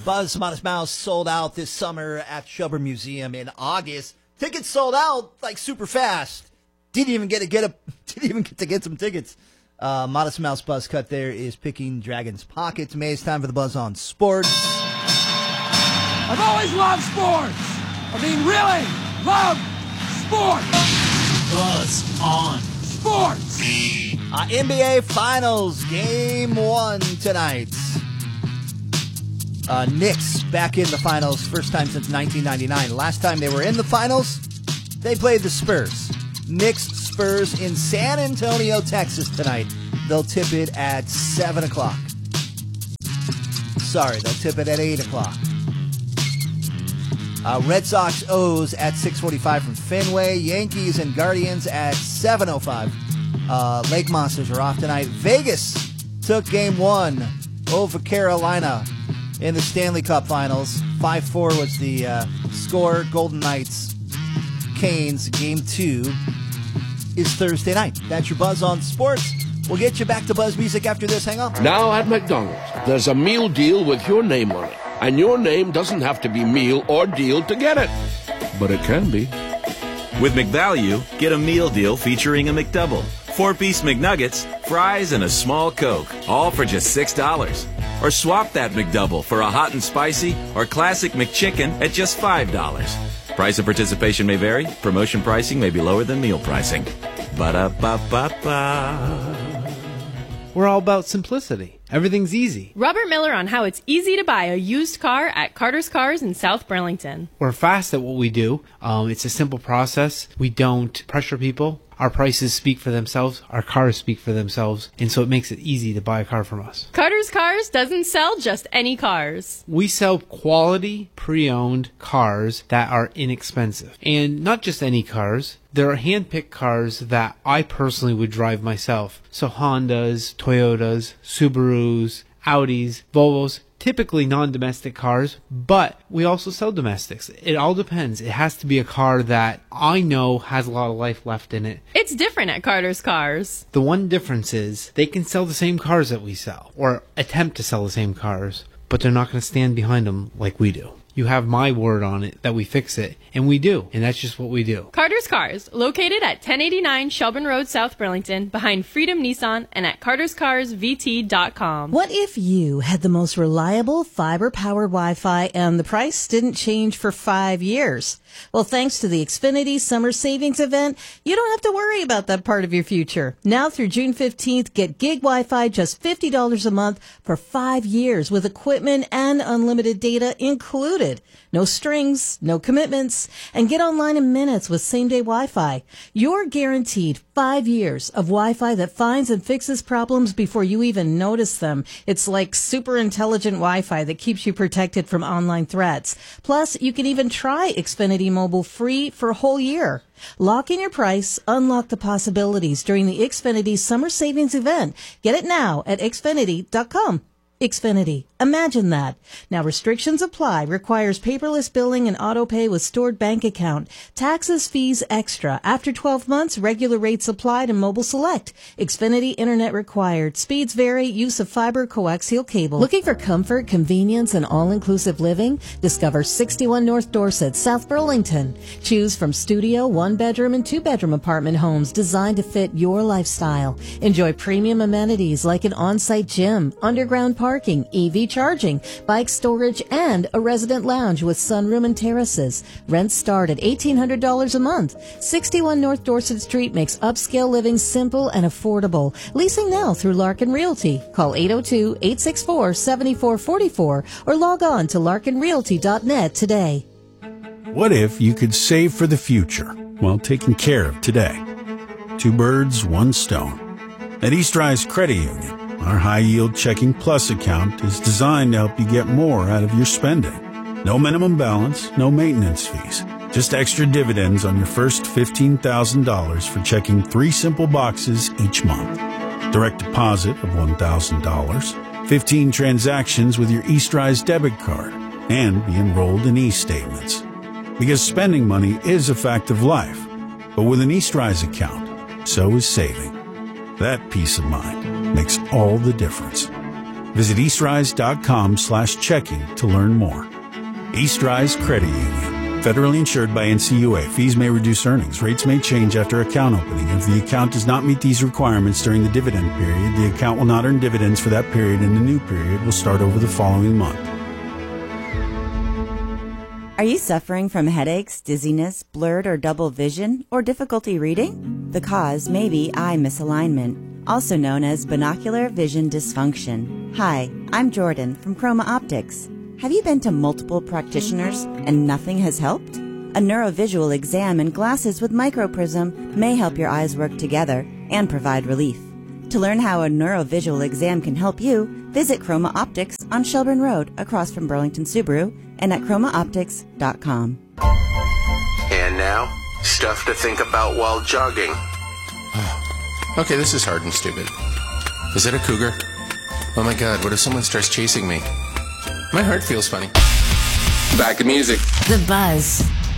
Buzz Modest Mouse sold out this summer at Shelburne Museum in August. Tickets sold out like super fast. Didn't even get to get some tickets. Modest Mouse Buzz Cut there is picking Dragon's Pockets. May it's time for the Buzz on Sports. I've always loved sports. I mean, really loved sports. Buzz on Sports. NBA Finals Game 1 tonight. Knicks back in the finals, first time since 1999. Last time they were in the finals, they played the Spurs. Knicks Spurs in San Antonio, Texas tonight. They'll tip it at 7 o'clock. Sorry, they'll tip it at 8 o'clock. Red Sox O's at 6:45 from Fenway. Yankees and Guardians at 7:05. Lake Monsters are off tonight. Vegas took Game 1 over Carolina in the Stanley Cup Finals. 5-4 was the score. Golden Knights, Canes. Game 2 is Thursday night. That's your Buzz on Sports. We'll get you back to Buzz Music after this. Hang on. Now at McDonald's, there's a meal deal with your name on it. And your name doesn't have to be meal or deal to get it. But it can be. With McValue, get a meal deal featuring a McDouble, 4-piece McNuggets, fries, and a small Coke, all for just $6. Or swap that McDouble for a hot and spicy or classic McChicken at just $5. Price of participation may vary. Promotion pricing may be lower than meal pricing. Ba-da-ba-ba-ba. We're all about simplicity. Everything's easy. Robert Miller on how it's easy to buy a used car at Carter's Cars in South Burlington. We're fast at what we do. It's a simple process. We don't pressure people. Our prices speak for themselves. Our cars speak for themselves. And so it makes it easy to buy a car from us. Carter's Cars doesn't sell just any cars. We sell quality, pre-owned cars that are inexpensive. And not just any cars. There are hand-picked cars that I personally would drive myself. So Hondas, Toyotas, Subarus, Audis, Volvos, typically non-domestic cars, but we also sell domestics. It all depends. It has to be a car that I know has a lot of life left in it. It's different at Carter's Cars. The one difference is they can sell the same cars that we sell, or attempt to sell the same cars, but they're not going to stand behind them like we do. You have my word on it that we fix it, and we do, and that's just what we do. Carter's Cars, located at 1089 Shelburne Road, South Burlington, behind Freedom Nissan, and at carterscarsvt.com. What if you had the most reliable fiber-powered Wi-Fi and the price didn't change for 5 years? Well, thanks to the Xfinity Summer Savings Event, you don't have to worry about that part of your future. Now through June 15th, get gig Wi-Fi just $50 a month for 5 years with equipment and unlimited data included. No strings, no commitments, and get online in minutes with same-day Wi-Fi. You're guaranteed 5 years of Wi-Fi that finds and fixes problems before you even notice them. It's like super intelligent Wi-Fi that keeps you protected from online threats. Plus, you can even try Xfinity Mobile free for a whole year. Lock in your price, unlock the possibilities during the Xfinity Summer Savings Event. Get it now at Xfinity.com. Xfinity. Imagine that. Now restrictions apply. Requires paperless billing and auto pay with stored bank account. Taxes, fees extra. After 12 months, regular rates applied and mobile select. Xfinity internet required. Speeds vary. Use of fiber coaxial cable. Looking for comfort, convenience, and all-inclusive living? Discover 61 North Dorset, South Burlington. Choose from studio, 1-bedroom, and 2-bedroom apartment homes designed to fit your lifestyle. Enjoy premium amenities like an on-site gym, underground parking, EV charging, bike storage, and a resident lounge with sunroom and terraces. Rents start at $1,800 a month. 61 North Dorset Street makes upscale living simple and affordable. Leasing now through Larkin Realty. Call 802-864-7444 or log on to larkinrealty.net today. What if you could save for the future while taking care of today? Two birds, one stone. At East Rise Credit Union, our high-yield checking plus account is designed to help you get more out of your spending. No minimum balance, no maintenance fees. Just extra dividends on your first $15,000 for checking 3 simple boxes each month. Direct deposit of $1,000, 15 transactions with your East Rise debit card, and be enrolled in e-statements. Because spending money is a fact of life, but with an East Rise account, so is saving. That peace of mind makes all the difference. Visit eastrise.com/checking to learn more. Eastrise Credit Union. Federally insured by NCUA. Fees may reduce earnings. Rates may change after account opening. If the account does not meet these requirements during the dividend period, the account will not earn dividends for that period, and the new period will start over the following month. Are you suffering from headaches, dizziness, blurred or double vision, or difficulty reading? The cause may be eye misalignment, also known as binocular vision dysfunction. Hi, I'm Jordan from Chroma Optics. Have you been to multiple practitioners and nothing has helped? A neurovisual exam and glasses with microprism may help your eyes work together and provide relief. To learn how a neurovisual exam can help you, visit Chroma Optics on Shelburne Road across from Burlington Subaru and at chromaoptics.com. And now, stuff to think about while jogging. Okay, this is hard and stupid. Is it a cougar? Oh my god, what if someone starts chasing me? My heart feels funny. Back to music. The Buzz